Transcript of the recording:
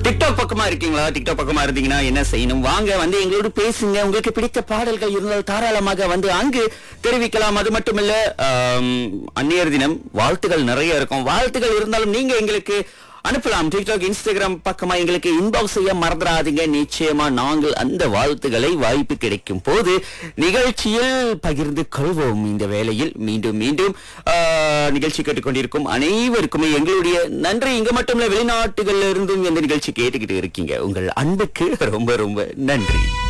TikTok பக்கமா இருக்கீங்களா? TikTok பக்கமா இருந்தீங்கன்னா என்ன செய்யணும்? வாங்க வந்து எங்களோடு பேசுங்க. உங்களுக்கு பிடித்த பாடல்கள் இருந்தால் தாராளமாக வந்து அங்கு தெரிவிக்கலாம். அது மட்டுமல்ல, அந்நியர் தினம் வாழ்த்துகள் நிறைய இருக்கும். வாழ்த்துகள் இருந்தாலும் நீங்க எங்களுக்கு அனுப்பலாம். டிக்டாக், இன்ஸ்டாகிராம் பக்கமா எங்களுக்கு இன்பாக்ஸ் செய்ய மறந்துடாதீங்க. நிச்சயமா நாங்கள் அந்த வாழ்த்துக்களை வாய்ப்பு கிடைக்கும் போது நிகழ்ச்சியில் பகிர்ந்து கொள்வோம். இந்த வேளையில் மீண்டும் மீண்டும் நிகழ்ச்சி கேட்டுக்கொண்டிருக்கும் அனைவருக்குமே எங்களுடைய நன்றி. இங்க மட்டும் வெளிநாட்டுகள்ல இருந்தும் இந்த நிகழ்ச்சி கேட்டுக்கிட்டு இருக்கீங்க. உங்கள் அன்புக்கு ரொம்ப ரொம்ப நன்றி.